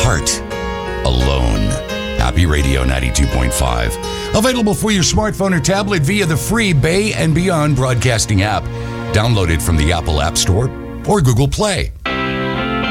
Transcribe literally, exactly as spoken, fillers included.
heart alone. Happy Radio ninety-two point five. Available for your smartphone or tablet via the free Bay and Beyond Broadcasting app. Download it from the Apple App Store or Google Play.